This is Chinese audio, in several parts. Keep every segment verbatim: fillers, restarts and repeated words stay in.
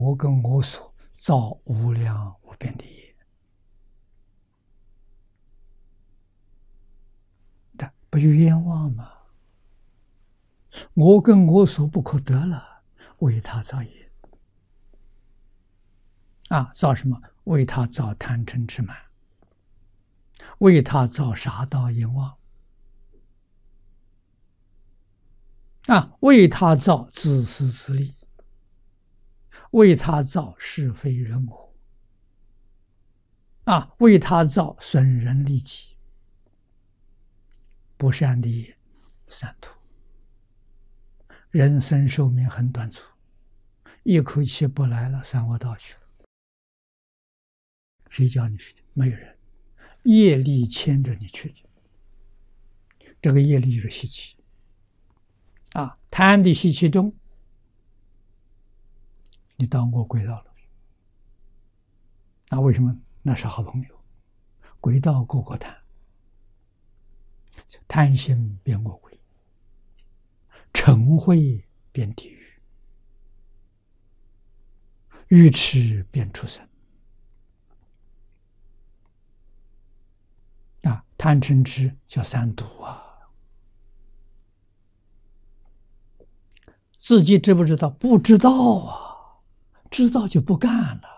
我跟我所造无量无边的业，但不有冤枉吗？我跟我所不可得了，为他造业啊！造什么？为他造贪嗔痴慢，为他造杀盗淫妄啊！为他造自私自利，为他造是非人我啊！为他造损人利己，不善的业三途。人生寿命很短促，一口气不来了，三恶道去了。谁叫你去的？没有人，业力牵着你去的。这个业力就是习气啊，贪的习气中，你到我轨道了。那为什么？那是好朋友，轨道个个贪，贪心变恶鬼，嗔恚变地狱，愚痴变畜生啊！贪嗔痴叫三毒啊！自己知不知道？不知道啊！知道就不干了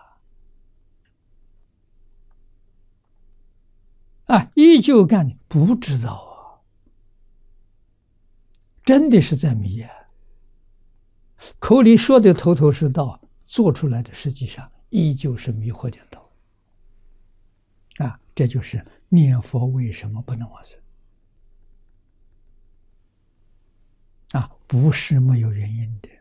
啊！依旧干，你不知道啊！真的是在迷啊！口里说的头头是道，做出来的实际上依旧是迷惑颠倒啊！这就是念佛为什么不能往生啊？不是没有原因的。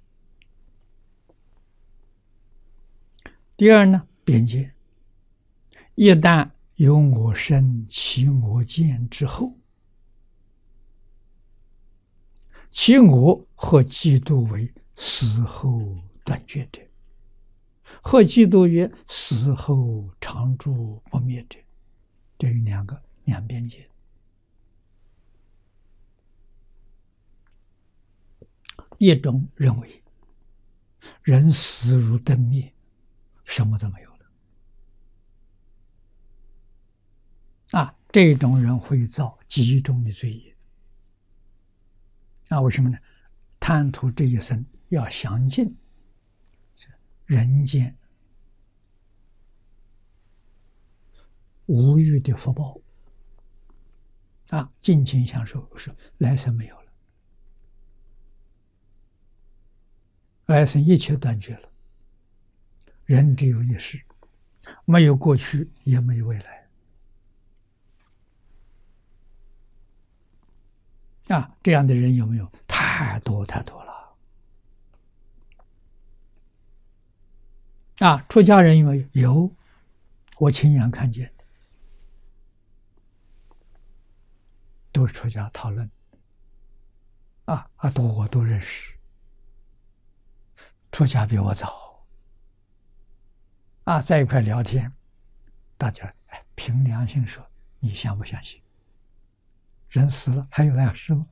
第二呢，边界，一旦有我身起我见之后，其我和嫉妒为死后断绝者，和嫉妒曰死后常住不灭者，这有两个两边界。一种认为人死如灯灭，什么都没有了啊！这种人会造极重的罪业啊！为什么呢？贪图这一生要享尽人间无欲的福报啊，尽情享受，是来生没有了，来生一切断绝了。人只有一世，没有过去，也没有未来啊！这样的人有没有？太多太多了啊！出家人有没有？有，我亲眼看见的，都是出家讨论啊啊，都我都认识，出家比我早啊，在一块聊天，大家哎凭良心说，你相不相信？人死了还有来世吗？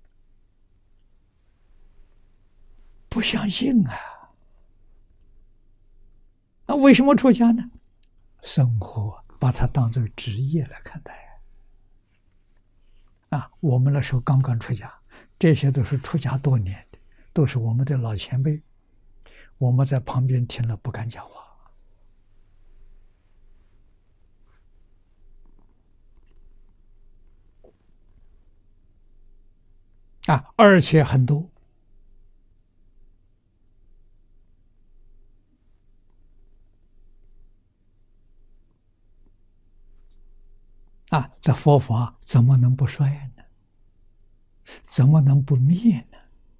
不相信啊！那为什么出家呢？生活把它当作职业来看待啊！我们那时候刚刚出家，这些都是出家多年的，都是我们的老前辈，我们在旁边听了不敢讲话啊！而且很多啊，这佛法怎么能不衰呢？怎么能不灭呢？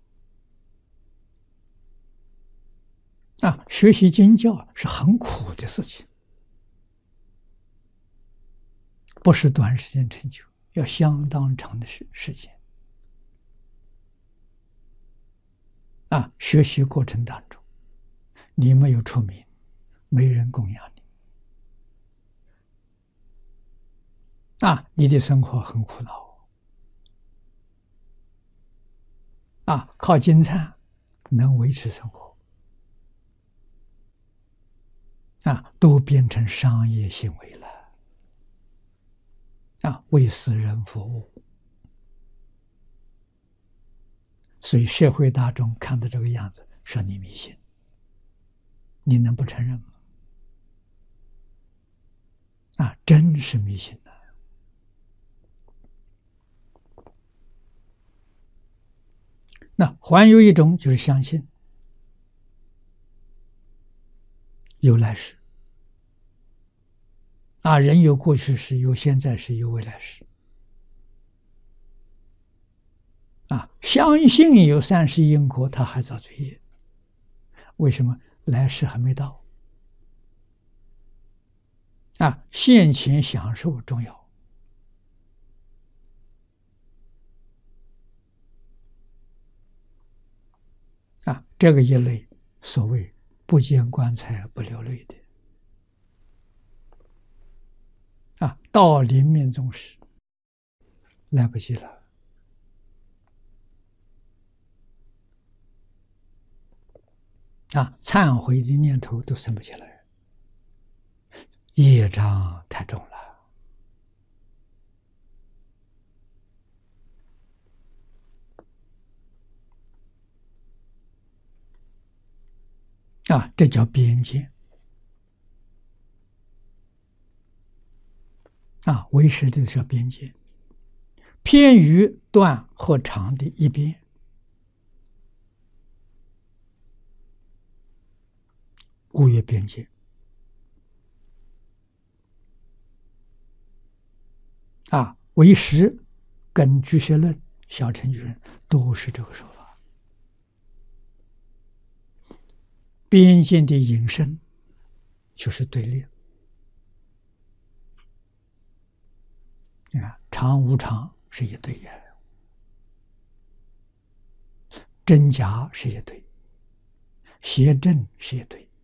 啊，学习经教是很苦的事情，不是短时间成就，要相当长的时时间。啊，学习过程当中，你没有出名，没人供养你，啊，你的生活很苦恼，啊，靠金灿能维持生活， 啊，都变成商业行为了，啊，为私人服务。所以社会大众看到这个样子，说你迷信，你能不承认吗？啊，真是迷信的。那还有一种就是相信有来世，啊，人有过去式，有现在式，有未来式。啊，相信有三世因果，他还造罪业。为什么？来世还没到。啊，现前享受重要。啊，这个一类所谓不见棺材不流泪的。啊，到临命终时，来不及了。啊，忏悔的念头都生不起来，业障太重了。啊，这叫边界。啊，为师的叫边界，偏于断或长的一边，故曰边界。啊，为师跟居士论、小乘居人都是这个说法。边界的引申就是对立。你看，常无常是一对呀，真假是一对，邪正是一对。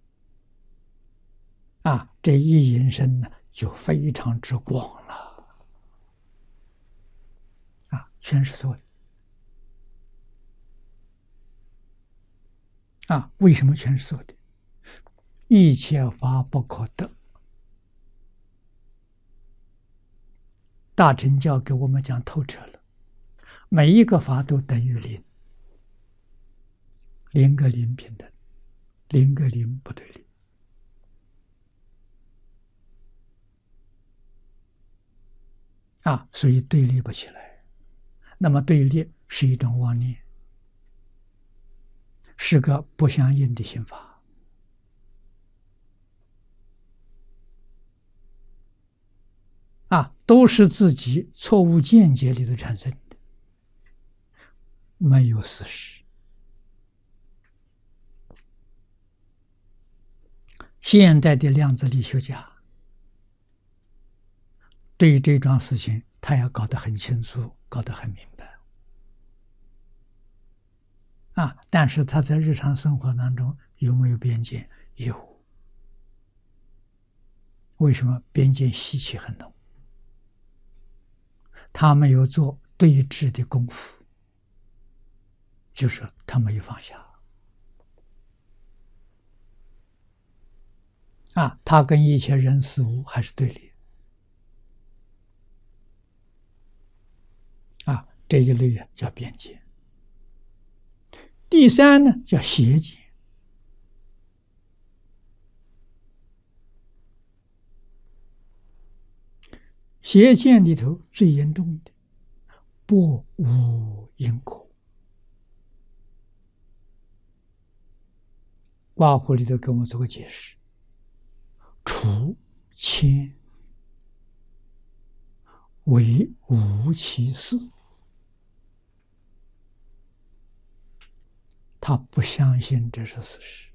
啊，这一引申呢，就非常之广了。啊，全是错的。啊，为什么全是错的？一切法不可得。大乘教给我们讲透彻了，每一个法都等于零，零跟零平等，零跟零不对立。啊，所以对立不起来。那么对立是一种妄念，是个不相应的心法。啊，都是自己错误见解里头产生的，没有事实。现代的量子力学家对这桩事情，他要搞得很清楚，搞得很明白。啊，但是他在日常生活当中有没有边界？有。为什么？边界习气很浓，他没有做对峙的功夫，就是他没有放下。啊，他跟一切人事物还是对立。啊，这一类啊叫边界。第三呢叫邪见。邪见里头最严重的，不无因果。卦谱里头给我们做个解释：除谦为无其事。他不相信这是事实。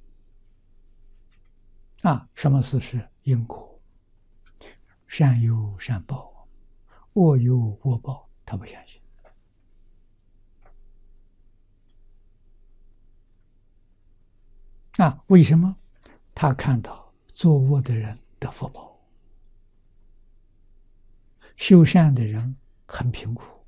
啊，什么事实？因果。善有善报，恶有恶报，他不相信。啊，为什么？他看到作恶的人得福报，修善的人很贫苦。